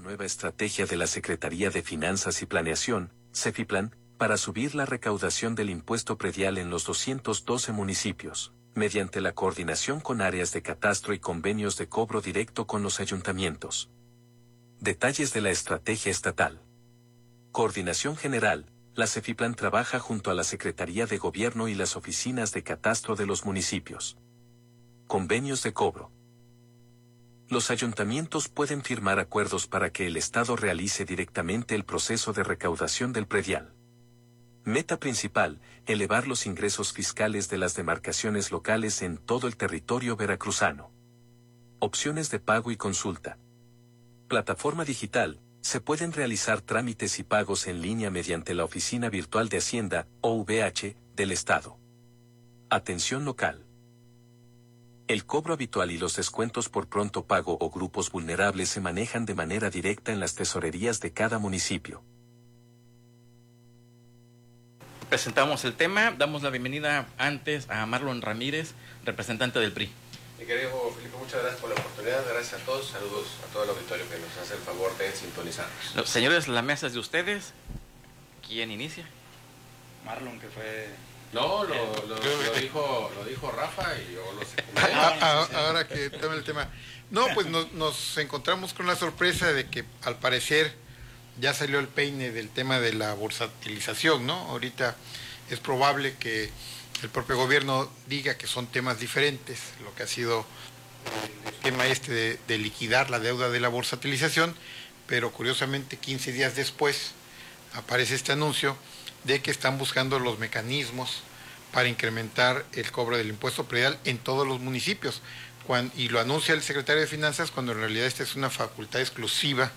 nueva estrategia de la Secretaría de Finanzas y Planeación, CEFIPLAN, para subir la recaudación del impuesto predial en los 212 municipios, mediante la coordinación con áreas de catastro y convenios de cobro directo con los ayuntamientos. Detalles de la estrategia estatal. Coordinación general. La CEFIPLAN trabaja junto a la Secretaría de Gobierno y las oficinas de catastro de los municipios. Convenios de cobro. Los ayuntamientos pueden firmar acuerdos para que el Estado realice directamente el proceso de recaudación del predial. Meta principal, elevar los ingresos fiscales de las demarcaciones locales en todo el territorio veracruzano. Opciones de pago y consulta. Plataforma digital. Se pueden realizar trámites y pagos en línea mediante la Oficina Virtual de Hacienda, OVH, del Estado. Atención local. El cobro habitual y los descuentos por pronto pago o grupos vulnerables se manejan de manera directa en las tesorerías de cada municipio. Presentamos el tema, damos la bienvenida antes a Marlon Ramírez, representante del PRI. Mi querido Felipe, muchas gracias por la oportunidad, gracias a todos, saludos a todo el auditorio que nos hace el favor de sintonizarnos. Señores, la mesa es de ustedes. ¿Quién inicia? Marlon, que fue... No, lo dijo Rafa y yo lo sé. Ahora que tome el tema. No, pues nos encontramos con la sorpresa de que al parecer ya salió el peine del tema de la bursatilización, ¿no? Ahorita es probable que el propio gobierno diga que son temas diferentes, lo que ha sido el tema de liquidar la deuda de la bursatilización, pero curiosamente 15 días después aparece este anuncio de que están buscando los mecanismos para incrementar el cobro del impuesto predial en todos los municipios, y lo anuncia el secretario de Finanzas cuando en realidad esta es una facultad exclusiva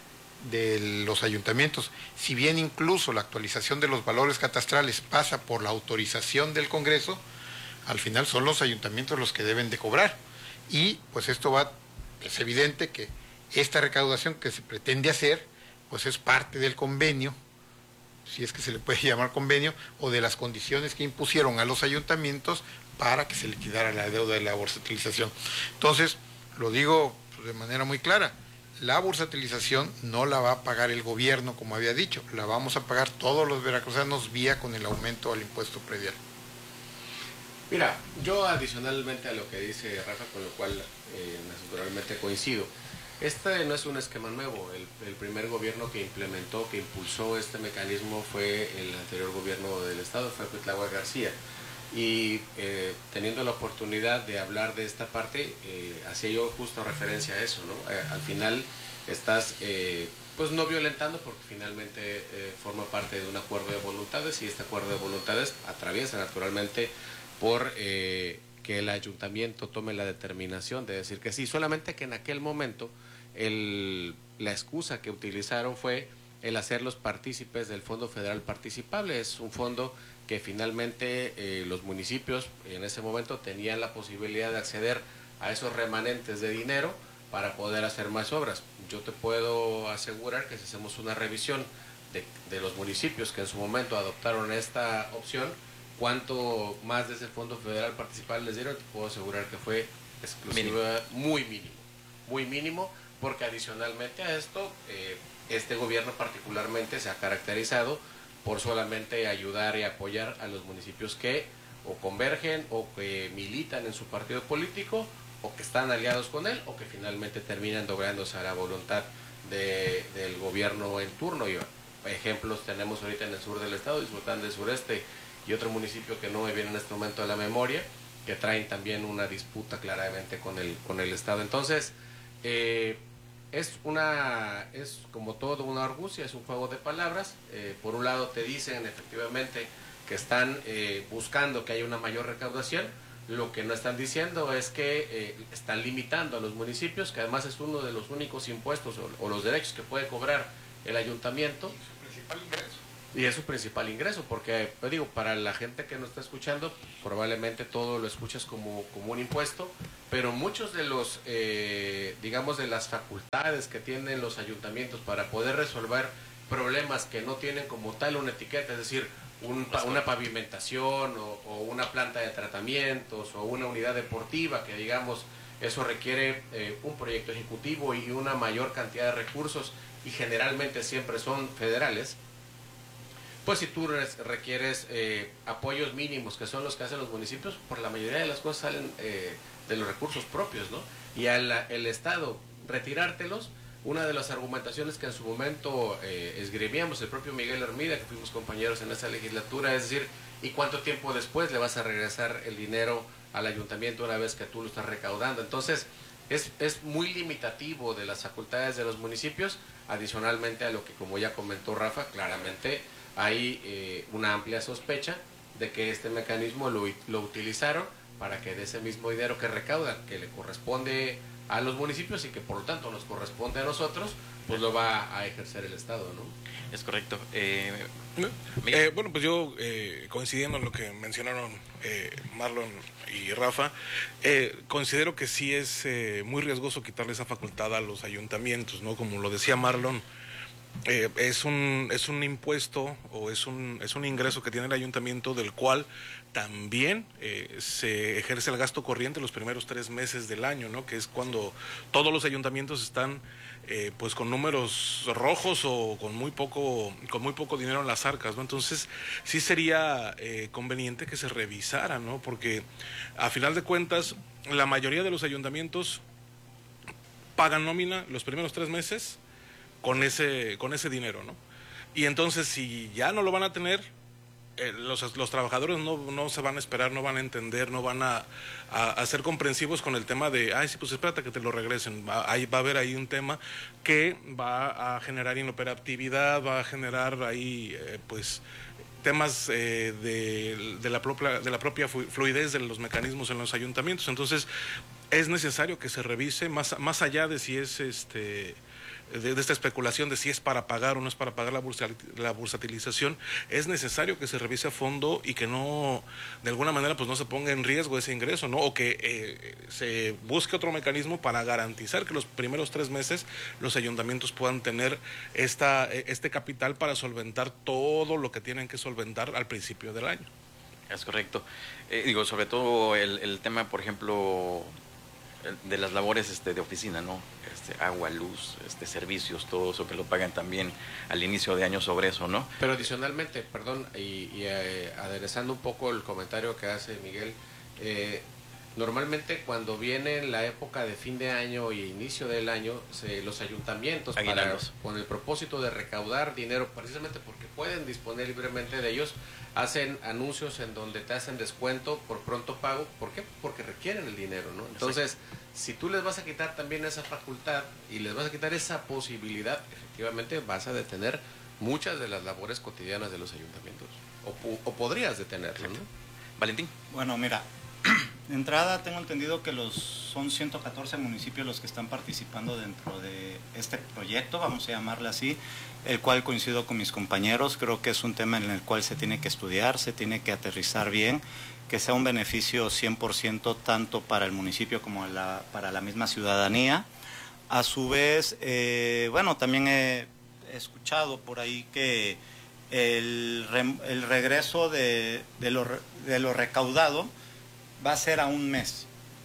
de los ayuntamientos. Si bien incluso la actualización de los valores catastrales pasa por la autorización del Congreso, al final son los ayuntamientos los que deben de cobrar. Y pues es evidente que esta recaudación que se pretende hacer, pues es parte del convenio, si es que se le puede llamar convenio, o de las condiciones que impusieron a los ayuntamientos para que se liquidara la deuda de la bursatilización. Entonces, lo digo pues, de manera muy clara, la bursatilización no la va a pagar el gobierno, como había dicho, la vamos a pagar todos los veracruzanos vía con el aumento al impuesto predial. Mira, yo adicionalmente a lo que dice Rafa, con lo cual naturalmente coincido, este no es un esquema nuevo. El primer gobierno que implementó, que impulsó este mecanismo fue el anterior gobierno del Estado, fue Cuitláhuac García. Y teniendo la oportunidad de hablar de esta parte, hacía yo justo referencia a eso, ¿no? Al final estás pues no violentando porque finalmente forma parte de un acuerdo de voluntades y este acuerdo de voluntades atraviesa naturalmente por que el ayuntamiento tome la determinación de decir que sí, solamente que en aquel momento la excusa que utilizaron fue el hacerlos partícipes del Fondo Federal Participable. Es un fondo que finalmente los municipios en ese momento tenían la posibilidad de acceder a esos remanentes de dinero para poder hacer más obras. Yo te puedo asegurar que si hacemos una revisión de los municipios que en su momento adoptaron esta opción, cuánto más de ese Fondo Federal Participable les dieron, te puedo asegurar que fue exclusiva, muy mínimo, porque adicionalmente a esto, este gobierno particularmente se ha caracterizado por solamente ayudar y apoyar a los municipios que o convergen o que militan en su partido político o que están aliados con él o que finalmente terminan doblándose a la voluntad del gobierno en turno. Y ejemplos tenemos ahorita en el sur del estado, Disfrután del Sureste y otro municipio que no me viene en este momento a la memoria, que traen también una disputa claramente con el estado. Entonces, es como todo una argucia, es un juego de palabras. Por un lado te dicen efectivamente que están buscando que haya una mayor recaudación, lo que no están diciendo es que están limitando a los municipios, que además es uno de los únicos impuestos o los derechos que puede cobrar el ayuntamiento. Y es su principal ingreso, porque digo, para la gente que nos está escuchando, probablemente todo lo escuchas como un impuesto, pero muchos de los, digamos, de las facultades que tienen los ayuntamientos para poder resolver problemas que no tienen como tal una etiqueta, es decir, una pavimentación o una planta de tratamientos o una unidad deportiva que digamos Eso requiere un proyecto ejecutivo y una mayor cantidad de recursos, y generalmente siempre son federales. Pues si tú requieres apoyos mínimos, que son los que hacen los municipios, por la mayoría de las cosas salen de los recursos propios, ¿no? Y el Estado retirártelos, una de las argumentaciones que en su momento esgrimíamos el propio Miguel Hermida, que fuimos compañeros en esa legislatura, es decir, ¿y cuánto tiempo después le vas a regresar el dinero al ayuntamiento una vez que tú lo estás recaudando? Entonces, es muy limitativo de las facultades de los municipios, adicionalmente a lo que, como ya comentó Rafa, claramente hay una amplia sospecha de que este mecanismo lo utilizaron para que de ese mismo dinero que recaudan, que le corresponde a los municipios y que por lo tanto nos corresponde a nosotros, pues lo va a ejercer el Estado, ¿no? Es correcto. Bueno, pues yo, coincidiendo en lo que mencionaron Marlon y Rafa, considero que sí es muy riesgoso quitarle esa facultad a los ayuntamientos, ¿no? Como lo decía Marlon, es un impuesto o es un ingreso que tiene el ayuntamiento, del cual también se ejerce el gasto corriente los primeros 3 meses del año, ¿no? Que es cuando todos los ayuntamientos están pues con números rojos o con muy poco dinero en las arcas, ¿no? Entonces sí sería conveniente que se revisara, ¿no? Porque a final de cuentas la mayoría de los ayuntamientos pagan nómina los primeros 3 meses con ese dinero, ¿no? Y entonces, si ya no lo van a tener, los trabajadores no se van a esperar, no van a entender, no van a ser comprensivos con el tema de, ay, sí, pues espérate que te lo regresen. Va a haber ahí un tema que va a generar inoperatividad, va a generar ahí, pues, temas de la propia fluidez de los mecanismos en los ayuntamientos. Entonces, es necesario que se revise, más allá de si es de esta especulación de si es para pagar o no es para pagar la bursatilización, es necesario que se revise a fondo y que no, de alguna manera, pues no se ponga en riesgo ese ingreso, ¿no? O que se busque otro mecanismo para garantizar que los primeros 3 meses los ayuntamientos puedan tener este capital para solventar todo lo que tienen que solventar al principio del año. Es correcto. Sobre todo el tema, por ejemplo, de las labores de oficina, ¿no? Agua, luz, servicios, todo eso que lo pagan también al inicio de año sobre eso, ¿no? Pero adicionalmente, perdón, y aderezando un poco el comentario que hace Miguel, normalmente cuando viene la época de fin de año y inicio del año, los ayuntamientos, con el propósito de recaudar dinero, precisamente porque pueden disponer libremente de ellos, hacen anuncios en donde te hacen descuento por pronto pago. ¿Por qué? Porque requieren el dinero, ¿no? Entonces, si tú les vas a quitar también esa facultad y les vas a quitar esa posibilidad, efectivamente vas a detener muchas de las labores cotidianas de los ayuntamientos, o podrías detenerlo, ¿no? Valentín. Bueno, mira, de entrada tengo entendido que son 114 municipios los que están participando dentro de este proyecto, vamos a llamarle así, el cual coincido con mis compañeros. Creo que es un tema en el cual se tiene que estudiar, se tiene que aterrizar bien, que sea un beneficio 100% tanto para el municipio como para la misma ciudadanía. A su vez, bueno, también he escuchado por ahí que el regreso de lo recaudado va a ser a un mes.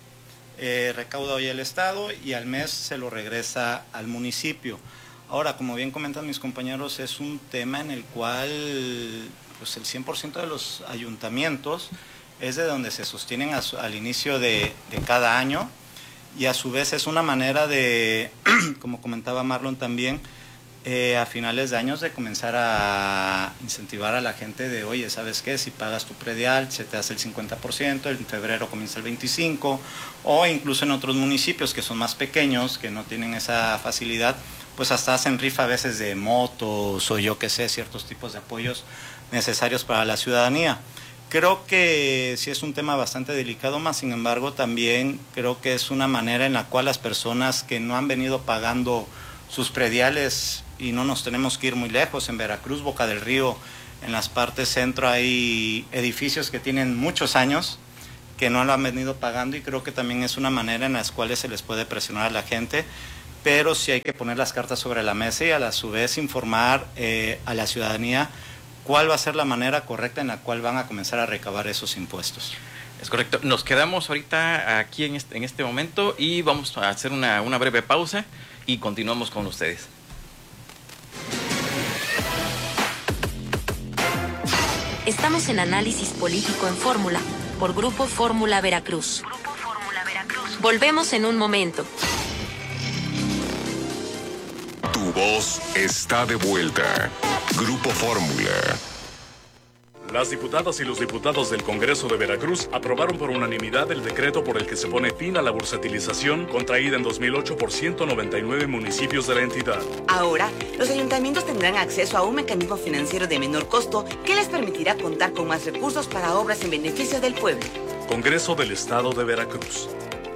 Recauda hoy el Estado y al mes se lo regresa al municipio. Ahora, como bien comentan mis compañeros, es un tema en el cual pues el 100% de los ayuntamientos es de donde se sostienen al inicio de cada año, y a su vez es una manera de, como comentaba Marlon también, a finales de años de comenzar a incentivar a la gente de, oye, ¿sabes qué? Si pagas tu predial, se te hace el 50%, en febrero comienza el 25%, o incluso en otros municipios que son más pequeños, que no tienen esa facilidad, pues hasta hacen rifa a veces de motos o yo qué sé, ciertos tipos de apoyos necesarios para la ciudadanía. Creo que sí es un tema bastante delicado, más sin embargo también creo que es una manera en la cual las personas que no han venido pagando sus prediales, y no nos tenemos que ir muy lejos, en Veracruz, Boca del Río, en las partes centro hay edificios que tienen muchos años que no lo han venido pagando, y creo que también es una manera en las cuales se les puede presionar a la gente, pero sí hay que poner las cartas sobre la mesa y a su vez informar a la ciudadanía cuál va a ser la manera correcta en la cual van a comenzar a recabar esos impuestos. Es correcto. Nos quedamos ahorita aquí en este momento y vamos a hacer una breve pausa y continuamos con ustedes. Estamos en Análisis Político en Fórmula, por Grupo Fórmula Veracruz. Volvemos en un momento. Tu voz está de vuelta. Grupo Fórmula. Las diputadas y los diputados del Congreso de Veracruz aprobaron por unanimidad el decreto por el que se pone fin a la bursatilización contraída en 2008 por 199 municipios de la entidad. Ahora, los ayuntamientos tendrán acceso a un mecanismo financiero de menor costo que les permitirá contar con más recursos para obras en beneficio del pueblo. Congreso del Estado de Veracruz.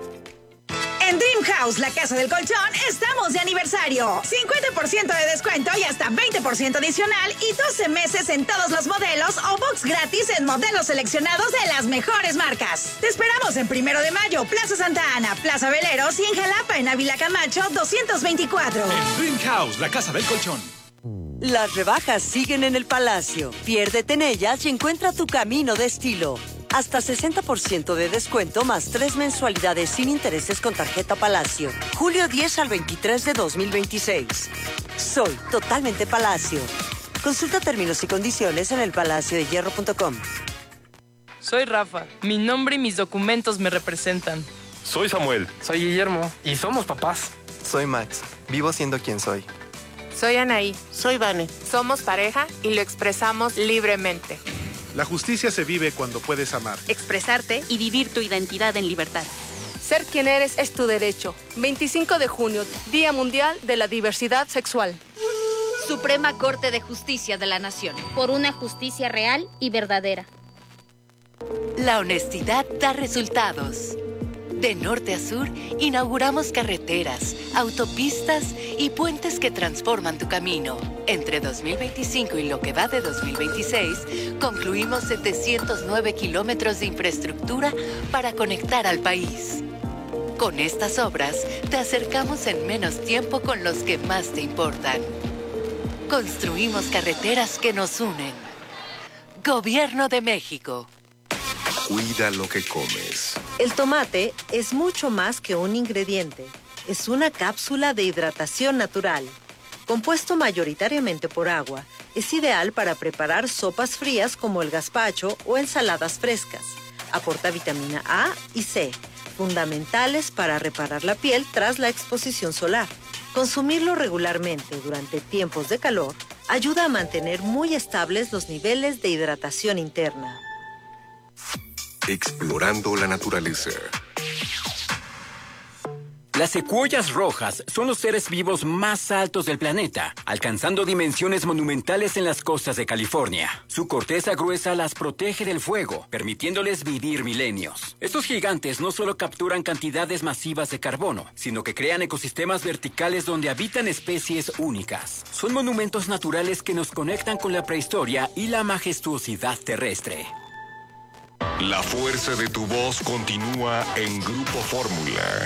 En Dream House, la casa del colchón, estamos de aniversario. 50% de descuento y hasta 20% adicional y 12 meses en todos los modelos o box gratis en modelos seleccionados de las mejores marcas. Te esperamos en 1 de Mayo, Plaza Santa Ana, Plaza Veleros y en Jalapa, en Ávila Camacho, 224. En Dream House, la casa del colchón. Las rebajas siguen en el Palacio. Piérdete en ellas y encuentra tu camino de estilo. Hasta 60% de descuento más 3 mensualidades sin intereses con tarjeta Palacio. Julio 10 al 23 de 2026. Soy totalmente Palacio. Consulta términos y condiciones en elpalaciodehierro.com. Soy Rafa. Mi nombre y mis documentos me representan. Soy Samuel. Soy Guillermo. Y somos papás. Soy Max. Vivo siendo quien soy. Soy Anaí. Soy Vane. Somos pareja y lo expresamos libremente. La justicia se vive cuando puedes amar, expresarte y vivir tu identidad en libertad. Ser quien eres es tu derecho. 25 de junio, Día Mundial de la Diversidad Sexual. Suprema Corte de Justicia de la Nación. Por una justicia real y verdadera. La honestidad da resultados. De norte a sur, inauguramos carreteras, autopistas y puentes que transforman tu camino. Entre 2025 y lo que va de 2026, concluimos 709 kilómetros de infraestructura para conectar al país. Con estas obras, te acercamos en menos tiempo con los que más te importan. Construimos carreteras que nos unen. Gobierno de México. Cuida lo que comes. El tomate es mucho más que un ingrediente. Es una cápsula de hidratación natural. Compuesto mayoritariamente por agua, es ideal para preparar sopas frías como el gazpacho o ensaladas frescas. Aporta vitamina A y C, fundamentales para reparar la piel tras la exposición solar. Consumirlo regularmente durante tiempos de calor ayuda a mantener muy estables los niveles de hidratación interna. Explorando la naturaleza. Las secuoyas rojas son los seres vivos más altos del planeta, alcanzando dimensiones monumentales en las costas de California. Su corteza gruesa las protege del fuego, permitiéndoles vivir milenios. Estos gigantes no solo capturan cantidades masivas de carbono, sino que crean ecosistemas verticales donde habitan especies únicas. Son monumentos naturales que nos conectan con la prehistoria y la majestuosidad terrestre. La fuerza de tu voz continúa en Grupo Fórmula.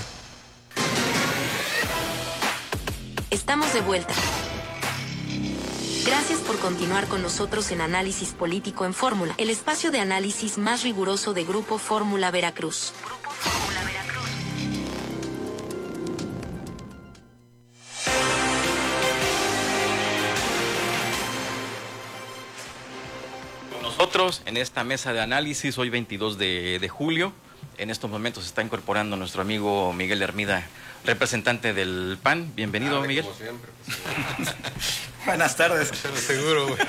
Estamos de vuelta. Gracias por continuar con nosotros en Análisis Político en Fórmula, el espacio de análisis más riguroso de Grupo Fórmula Veracruz. Nosotros en esta mesa de análisis, hoy 22 de julio, en estos momentos se está incorporando nuestro amigo Miguel Hermida, representante del PAN. Bienvenido, Miguel. Como siempre, Buenas tardes. Seguro, güey.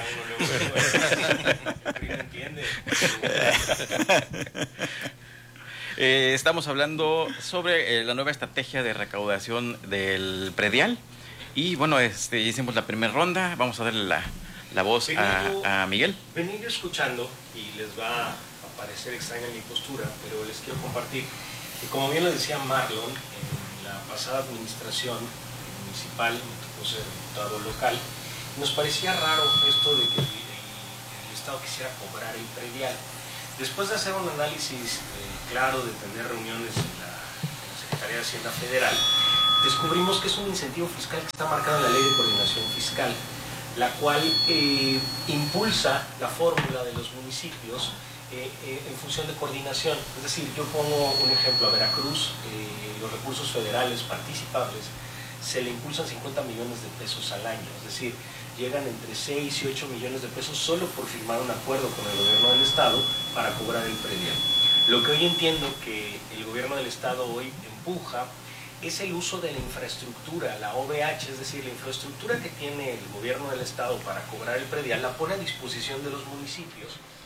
Estamos hablando sobre la nueva estrategia de recaudación del predial. Y bueno, hicimos la primera ronda. Vamos a darle la voz a Miguel. Venir escuchando y les va a parecer extraña mi postura, pero les quiero compartir que, como bien lo decía Marlon, en la pasada administración municipal, me tocó ser diputado local, nos parecía raro esto de que el Estado quisiera cobrar el predial. Después de hacer un análisis claro, de tener reuniones en la Secretaría de Hacienda Federal, descubrimos que es un incentivo fiscal que está marcado en la Ley de Coordinación Fiscal, la cual impulsa la fórmula de los municipios en función de coordinación. Es decir, yo pongo un ejemplo, a Veracruz, los recursos federales participables se le impulsan 50 millones de pesos al año, es decir, llegan entre 6 y 8 millones de pesos solo por firmar un acuerdo con el gobierno del Estado para cobrar el predial. Lo que hoy entiendo que el gobierno del Estado hoy empuja es el uso de la infraestructura, la OVH, es decir, la infraestructura que tiene el gobierno del Estado para cobrar el predial, la pone a disposición de los municipios